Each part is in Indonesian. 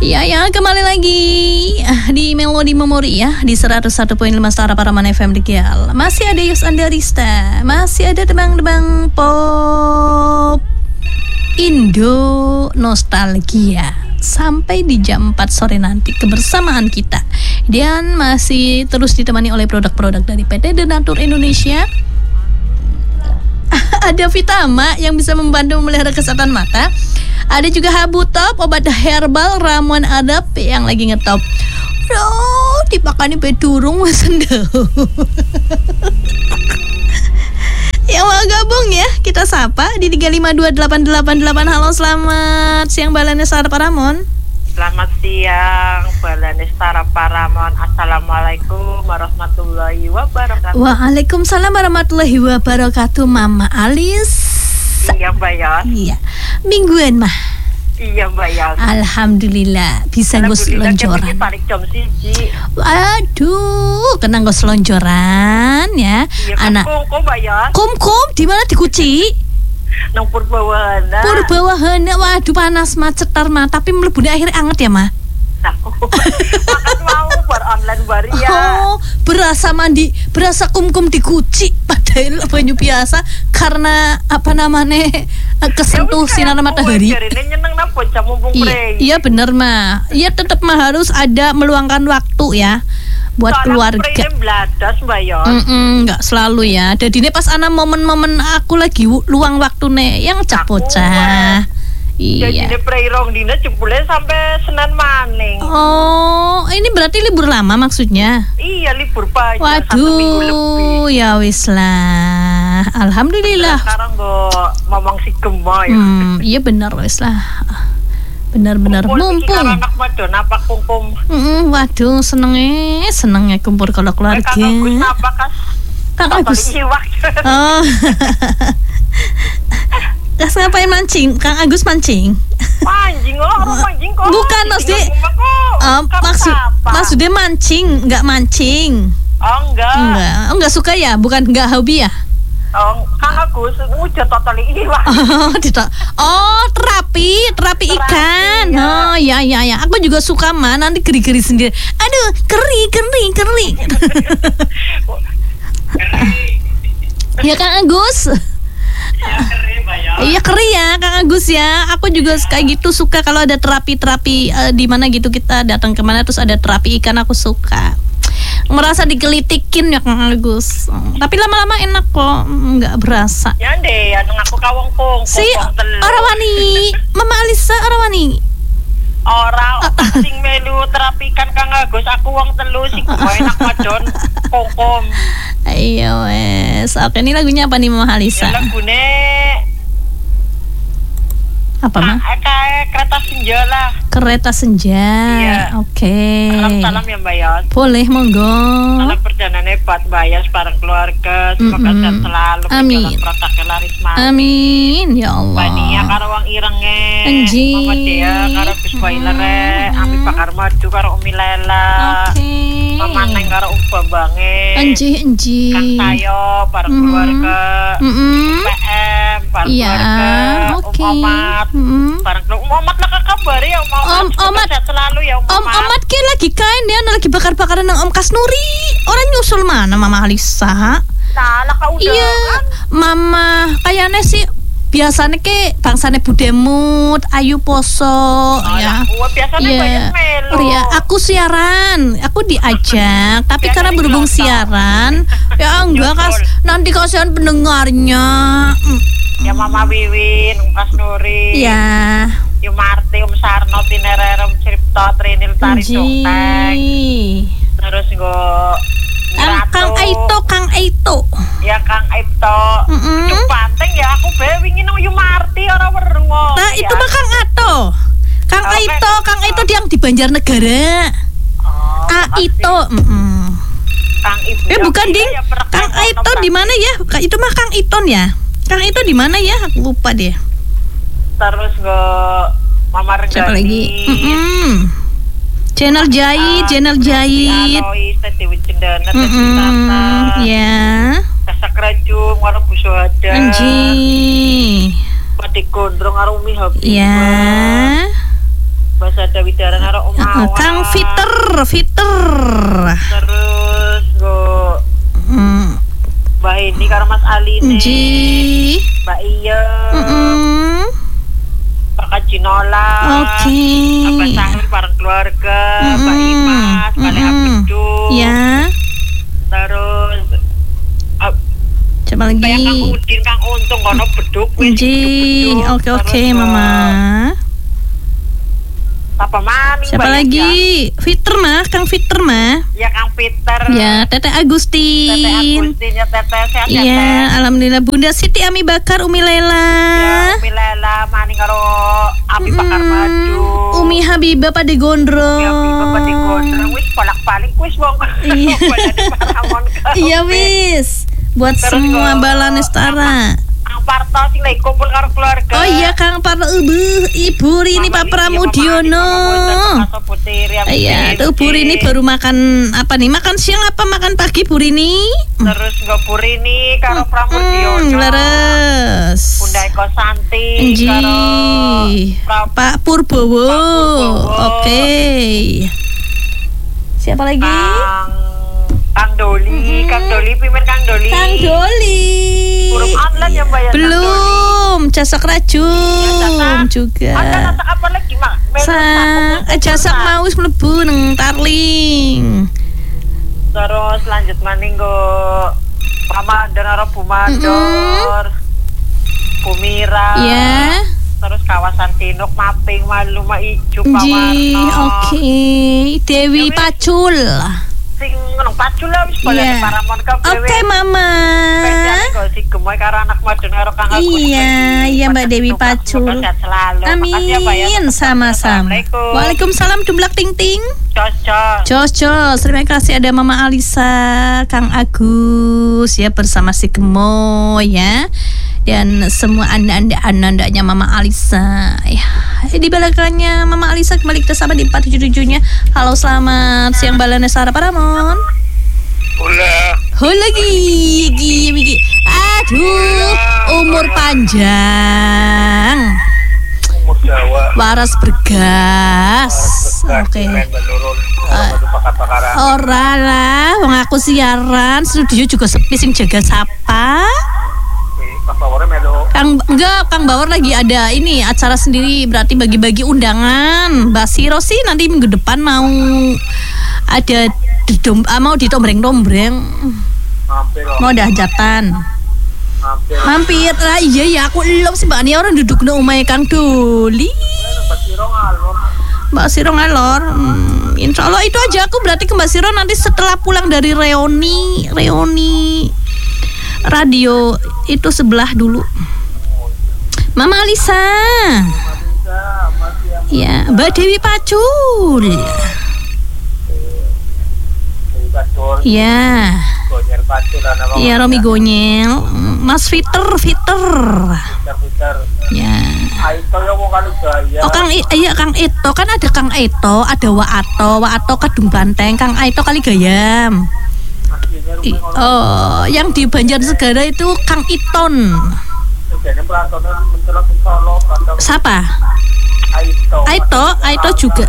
Ya, kembali lagi di Melodi Memori ya, di 101.5 Suara Paraman FM di Kial. Masih ada Yus Andarista, masih ada debang-debang pop Indo nostalgia sampai di jam 4 sore nanti kebersamaan kita. Dan masih terus ditemani oleh produk-produk dari PT Denatur Indonesia. Ada Vitama yang bisa membantu memelihara kesehatan mata. Ada juga Habu Top, obat herbal ramuan adab yang lagi ngetop. Dipakani bedurung sendau. Yang mau gabung ya, kita sapa di 3528888. Halo, selamat siang Balane Star Paramon. Selamat siang Balane Star Paramon. Assalamualaikum warahmatullahi wabarakatuh. Waalaikumsalam warahmatullahi wabarakatuh. Mama Alis. Iya Mbak Yos. Iya. Mingguan mah. Iya Mbak Yos. Alhamdulillah bisa ngos lonjoran. Balik jam 1. Waduh, kena ngos lonjoran ya. Iya, anak kum Mbak Yos. Kum di mana dikuci? Nang Purbawahana. Purbawahana. Waduh, panas macet mah, tapi mlebune akhirnya anget ya, Mah. Aku makan mau bar online bar ya. Oh, berasa kum dikuci padahal banyu biasa karena apa namanya kesentuh sinar matahari. Iya bener mah. Iya tetap mah harus ada meluangkan waktu ya buat keluarga. Enggak selalu ya. Jadi ini pas ana momen-momen aku lagi luang waktu nih yang bocah. Iya. Jadi preirong dina jebule sampai Senin maning. Oh, ini berarti libur lama maksudnya? Iya, libur panjang. Waduh, ya wis lah. Alhamdulillah. Sekarang kok ngomong si gemoy. Iya benar wis lah. Benar-benar mumpung. Anak madon apa kumpul. Waduh, senenge kumpul kalau keluarga. Kang Agus apa Kang Agus. Oh. Kas ngapain mancing? Kang Agus mancing. Mancing kok. Bukan maksudnya. Maksudnya mancing, enggak mancing. Oh enggak. Enggak suka ya? Bukan enggak hobi ya? Oh, Kang Agus udah totali iwak. Oh, terapi ikan. Ya. Oh, ya. Aku juga suka mah, nanti geri-geri sendiri. Aduh, keri. Ya Kang Agus. Iya keri ya Kang Agus ya. Aku juga kayak gitu suka kalau ada terapi di mana gitu kita datang kemana terus ada terapi ikan, aku suka. Merasa digelitikin ya Kang Agus. Tapi lama-lama enak kok, nggak berasa. Ya deh, aku kawong kong. Si Arawani, Mama Alisa Arawani. Orang sing melu terapi ikan Kang Agus, aku wong telu sing enak madon kongkom. Ayo wes. Oke, ini lagunya apa nih Mama Alisa? Ya, lagune apa mah? Kereta senja lah. Kereta senja. Iya. Oke. Salam ya Mbak Yos. Boleh monggo. Salam perjalanan hebat Mbak Yos bareng keluarga. Semoga sehat selalu. Amin. Protokol laris mah. Amin ya Allah. Bania karo wong irenge. Anji. Mama Dea karo Gus Bailere. Ami Bakar Madu karo Umi Lela. Oke. Mama Neng karo Bambange. Anji. Kang Tayo bareng keluarga. PM bareng keluarga. Oke. Omat bareng Omat lah kabar ya Omat selalu ya Omat ki lagi kain dia lagi bakar-bakaran nang Om Kasnuri. Orang nyusul mana Mama Alisa? Salah kau udah. Iya, Mama kayaknya sih biasanya ke bangsane Budemut, Ayu Poso ya. Biasanya banyak melo. Iya, aku siaran, aku diajak, tapi karena berhubung siaran, ya enggak nanti kasihan pendengarnya. Ya Mama Wiwin, Mas Nuri. Ya. Yumarti, Sarno, Tinerere, Cipto, Trinil, Tari, Dongteng. Terus Kang Aito. Ya Kang Aito. Cuk panteng ya aku wingi nang Yumarti ora weruh. Nah, itu mah Kang Ato. Kang Aito yang di Banjarnegara. Aito. Kang Ibnu. Bukan ding. Kang Aito di mana ya? Itu mah Kang Iton ya. Kang itu di mana ya? Aku lupa deh. Terus Mama Renggani. Siapa lagi? Channel Jahit. Ya. Kasak Rajung, Warung Busohada. Anji. Padi Gondrong, Arumi Habibah. Ya. Bahasa Dawidaran karo Om Awan. Kang Fiter. Terus go Mbak ini karo Mas Aline. Ji. Mbak Iya. Pak Kajinola. Oke. Abah Sahur bareng keluarga. Mbak Imas, Balik Abdu. Ya. Terus Coba lagi. Kang Udin, Kang Untung kono beduk wis. Ji. Oke, Mama. Apa Mami? Siapa lagi? Fiter mah, Kang Fiter mah. Ya Kang Peter. Ya, Teteh Agustin. Ya Teteh sehat. Iya, alhamdulillah. Bunda Siti Ami Bakar, Umi Lela. Ya Umi Lela maning karo Ami Bakar Madu. Umi Habibah Pade Gondrong. Ya Habibah Pade Gondrong wis bolak-balik wis wong. Iya. Iya wis. Buat Terus semua kok, Bala Nestara. Kang Parto sing lagi kumpul karo keluarga. Oh iya Kang Parto, Ibu Rini Pak Pramudiono. Iya, tuh Bu Rini baru makan apa nih? Makan siang apa makan pagi Bu Rini? Terus nggak Bu Rini karo Pramudiono. Leres. Bunda Eko Santi karo Pak Purbowo. Oke. Siapa lagi? Kang Doli, pimen Kang Doli. Kang Doli. Burung online ya Mbak ya? Belum, Jasak Rajum juga. Ada apa lagi Mak? Jasak mau mlebu nang Tarling. Terus lanjut maning go Ramadan karo Bu Mandor. Bu Mira. Ya. Terus kawasan Tinuk, Maping, Maluma Ijuk, Ji, Pawarno. oke. Dewi Pacul. Sing nang Pacul lah wis balik Paramon kabeh. Oke, Mama. Spesial kok si gemoy karo anak Madun karo Kang Agus. Iya Mbak Dewi Pacul. Amin, sama-sama. Waalaikumsalam Dumblak Ting Ting. Cocok. Terima kasih ada Mama Alisa, Kang Agus ya bersama si gemoy ya. Dan semua anda-andanya Mama Alisa ya. Di belakangnya Mama Alisa kembali kita sama di 477-nya. Halo, selamat siang Bala Nestara Paramon. Lagi. Aduh, umur panjang. Umur Jawa. Waras bergas. Oke. Ora lah, wong aku siaran, studio juga sepi sing jaga siapa? Kang Bawor melo. Kang Bawor lagi ada ini acara sendiri, berarti bagi-bagi undangan. Mbak Siro sih nanti minggu depan mau ada mau ditombreng-tombreng. Mau ada hajatan. Mampir lah, iya ya aku elom sih Mbak Nia orang duduk di omahe Kang Doli. Mbak Siro ngalor. Insya Allah itu aja aku berarti ke Mbak Siro nanti setelah pulang dari reuni radio itu sebelah dulu. Mama Alisa. Ya, Mbak Dewi Pacul. Ya. Iya, Romi Gonyel. Mas Fiter. Ya. Oh Kang Eto kan ada Kang Eto, ada Waato Kadung Banteng, Kang Eto Kaligayam. Oh, yang di Banjarsegara itu Kang Iton. Siapa? Aito juga.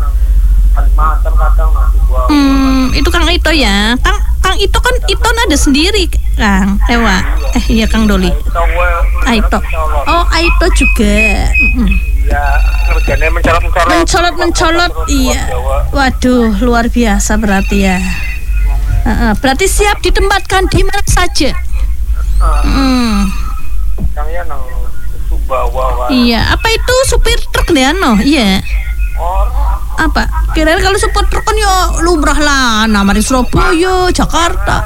Itu Kang Ito ya. Kang Ito kan Iton ada sendiri, Kang. Ewa. Iya Kang Doli. Aito. Oh, Aito juga. Mencolot. Iya. Waduh, luar biasa berarti ya. Berarti siap ditempatkan di mana saja. Iya, apa itu supir truk deh Iya. Apa? Kira-kira kalau supir truk kan ya lumrah lah, nama di Surabaya, Jakarta.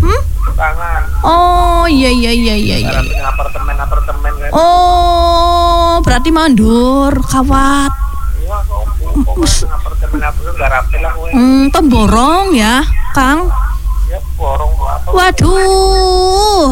Oh, iya. Apartemen kan. Oh, berarti mandur, kawat. Pemborong ya, Kang. Ya, borong apa? Waduh.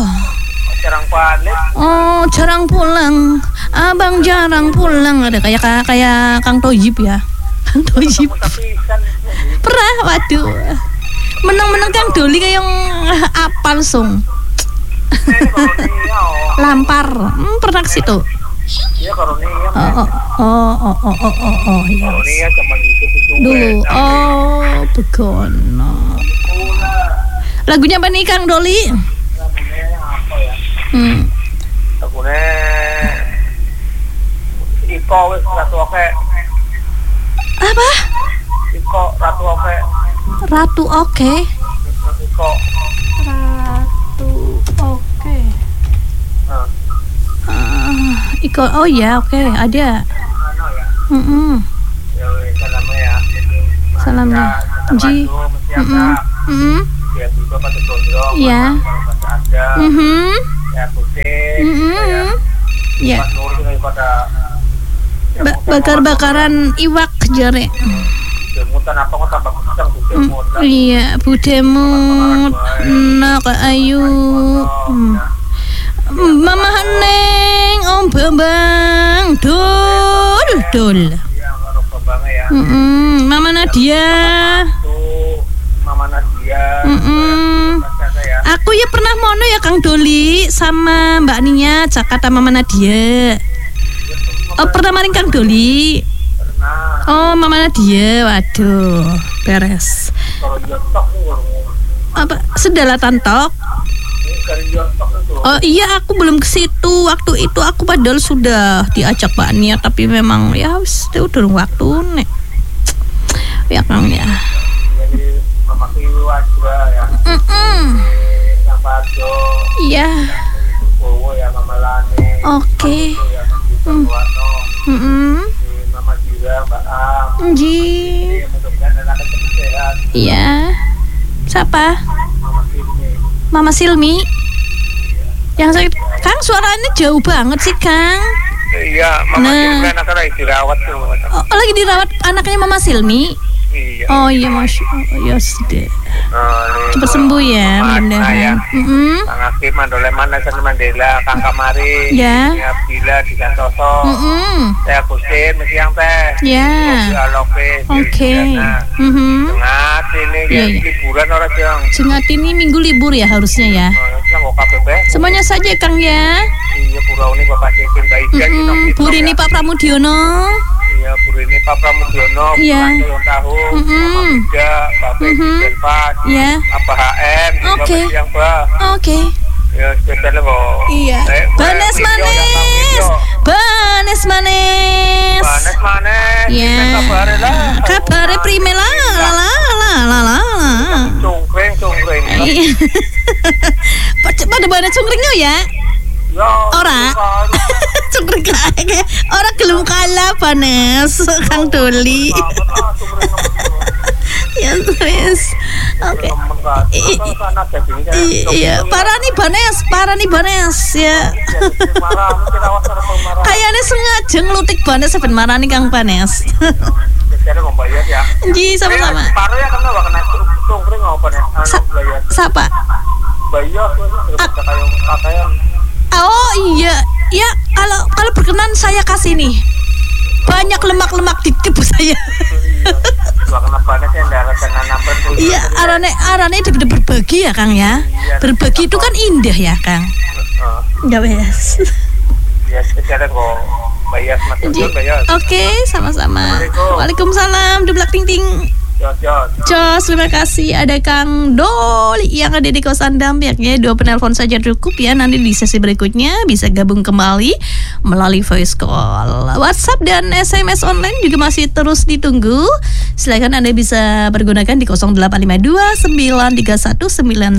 Jarang pulang. Abang jarang pulang. Ada kayak Kang Toyib ya. Kang Toyib. Pernah, waduh. Menang Kang Doli kayak yang apal sung. Lampar. Pernah ke situ. Iya karunia. Iya. Karunia zaman itu Dulu. Oh, begono. Lagunya apa nih Kang Doli? Apa ya? Lagunya Iko wis Ratu Oke. Apa? Iko Ratu Oke. Ratu Oke. Iko. Ratu Oke. Nah, Iko. Oh ya, oke, ada. ano ya? Ya wis salamnya ya. Salamnya. Ji. Ya juga pada gondrong. Iya. Pada ada. Ya kucing. Ya. Pas nur itu pada Bakar-bakaran iwak jare. Demutan apa kok tambah kencang tuh demut. Iya, budemut. Nak ayu. Mama Haneng, Om Bambang, dul. Iya, karo bambangnya ya. Mama Nadia. Tuh Mama Nadia. Mas ya. Aku ya pernah mono ya Kang Doli sama Mbak Nia Jakarta Mama Nadia. Oh, pernah maring Kang Doli. Pernah. Oh, Mama Nadia. Waduh, beres. Kalau Yontok nih Apa sedala tantok? dari Yontok itu. Oh iya, aku belum ke situ. Waktu itu aku padahal sudah diajak Mbak Nia, tapi memang ya wis udah waktu nek. Ya Kang ya. Jadi Mama Kiyu juga ya. Yang Parjo. Iya. Bowo ya Mama Lani. Oke. Ya Warno. Mama Jira, Mbak Am. Ji. Jadi mudah-mudahan anaknya cepat sehat. Iya. Siapa? Mama Silmi. Mama Silmi. Yang sakit. Kang, suaranya jauh banget sih, Kang. Iya, Mama Silmi anaknya lagi dirawat tuh. Oh, lagi dirawat anaknya Mama Silmi. Iya. Oh iya, Masya Allah. Ya sudah. Cepat sembuh ya, mudah-mudahan. Kang Hakim, Mandoleman, Nelson Mandela, Kang Kamari, Ya. Bila di Santoso, saya Agustin, mesti yang teh. Ya. Oke. Sengat ini Iya, iya. liburan orang Jong. Sengat ini minggu libur ya harusnya ya. Yang mau KPP? Semuanya saja Kang ya. Iya, Purau ini Bapak Sikin, Mbak Ida, Bu Rini Pak Pramudiono. Iya, Bu Rini Pak Pramudiono, Iya. ulang tahun, Mama Ida, Bapak Delpas, Ya. apa HM, juga Oke. mesti yang Mbak. Oke. Ya, spesialnya kok. Iya. Banes manes. Banes manes. Banes manes. Ya. Kabare lah. Kabare prime lah. La. Cungkring. Pada banes cungkringnya ya. Ya. Ora. Cungkring kae. Ora gelem kalah Banes Kang Doli. Ya terus. Oke. Iya, parani Banes ya. Kayaknya sengaja ngelutik Banes sampai marani Kang Banes. Ji, sama-sama. Paru ya kena cungkring apa nih? Siapa? Bayar kakak. Oh iya, ya kalau berkenan saya kasih nih. Banyak lemak-lemak di tubuh saya. Iya, arane berbagi ya Kang ya. Berbagi itu kan indah ya Kang. Ya wes. Ya, sekarang kok bayar bayar. Oke, sama-sama. Waalaikumsalam. Dublak ting ting. Jos, terima kasih. Ada Kang Doli yang ada di kosan Dampiak ya. 2 penelpon saja cukup ya. Nanti di sesi berikutnya bisa gabung kembali melalui voice call. WhatsApp dan SMS online juga masih terus ditunggu. Silakan Anda bisa pergunakan di 0852 931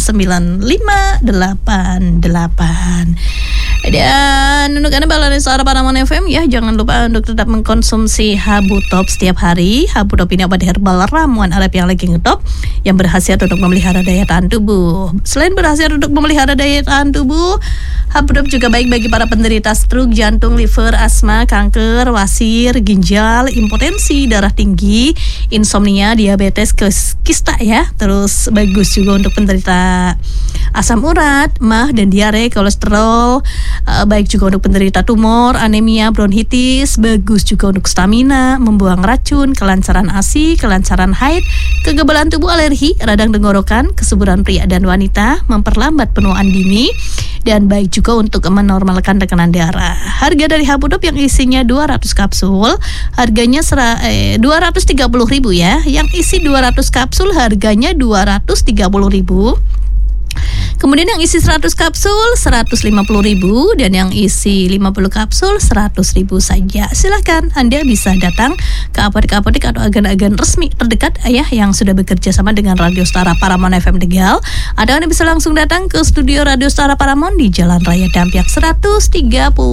99588. Dan untuk Anda balon suara Paramount FM ya, jangan lupa untuk tetap mengkonsumsi Habu Top setiap hari. Habu Top ini obat herbal ramuan Arab yang lagi ngetop, yang berkhasiat untuk memelihara daya tahan tubuh. Selain berkhasiat untuk memelihara daya tahan tubuh, Habu Top juga baik bagi para penderita stroke, jantung, liver, asma, kanker, wasir, ginjal, impotensi, darah tinggi, insomnia, diabetes, kista ya. Terus bagus juga untuk penderita asam urat, mah dan diare, kolesterol. Baik juga untuk penderita tumor, anemia, bronkitis. Bagus juga untuk stamina, membuang racun, kelancaran ASI, kelancaran haid, kekebalan tubuh, alergi, radang tenggorokan, kesuburan pria dan wanita, memperlambat penuaan dini, dan baik juga untuk menormalkan tekanan darah. Harga dari Habudop yang isinya 200 kapsul harganya 230.000 ya. Yang isi 200 kapsul harganya 230.000. Kemudian yang isi 100 kapsul 150.000 dan yang isi 50 kapsul 100.000 saja. Silahkan Anda bisa datang ke apotek-apotek atau agen-agen resmi terdekat ya yang sudah bekerja sama dengan Radio Setara Paramount FM Tegal. Atau Anda bisa langsung datang ke studio Radio Setara Paramount di Jalan Raya Dampiak 132.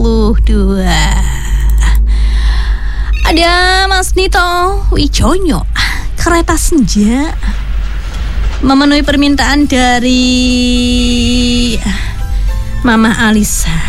Ada Mas Nito Wiconyo, Kereta Senja, memenuhi permintaan dari Mama Alisa.